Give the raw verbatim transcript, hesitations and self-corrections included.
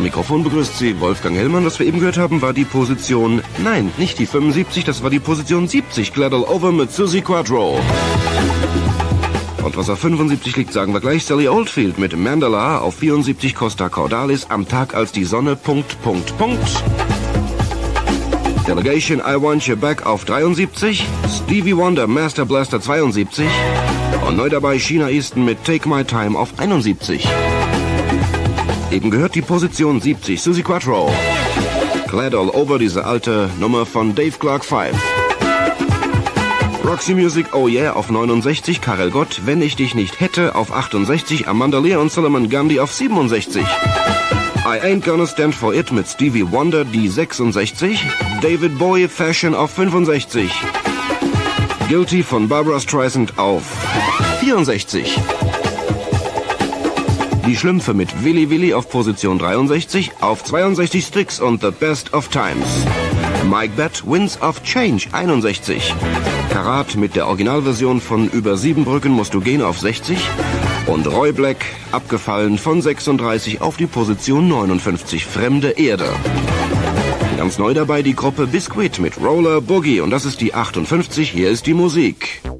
Am Mikrofon begrüßt Sie Wolfgang Hellmann. Was wir eben gehört haben, war die Position, nein, nicht die fünfundsiebzig, das war die Position siebzig, Glad All Over mit Suzi Quatro. Und was auf fünfundsiebzig liegt, sagen wir gleich. Sally Oldfield mit Mandala, auf vierundsiebzig Costa Cordalis, Am Tag als die Sonne, Punkt, Punkt, Punkt. Delegation, I Want You Back auf dreiundsiebzig, Stevie Wonder, Master Blaster zweiundsiebzig und neu dabei Sheena Easton mit Take My Time auf einundsiebzig. Eben gehört die Position siebzig, Suzi Quatro. Glad All Over, diese alte Nummer von Dave Clark Five. Roxy Music, Oh Yeah auf neunundsechzig, Karel Gott, Wenn ich dich nicht hätte auf achtundsechzig, Amanda Lear und Solomon Gandhi auf siebenundsechzig. I Ain't Gonna Stand For It mit Stevie Wonder, die sechsundsechzig, David Bowie, Fashion auf fünfundsechzig, Guilty von Barbra Streisand auf vierundsechzig. Die Schlümpfe mit Willy Willy auf Position dreiundsechzig, auf zweiundsechzig Styx und The Best of Times. Mike Batt, Winds of Change, einundsechzig. Karat mit der Originalversion von Über sieben Brücken musst du gehen auf sechzig. Und Roy Black, abgefallen von sechsunddreißig auf die Position neunundfünfzig, Fremde Erde. Ganz neu dabei die Gruppe Biscuit mit Roller Boogie und das ist die achtundfünfzig, hier ist die Musik.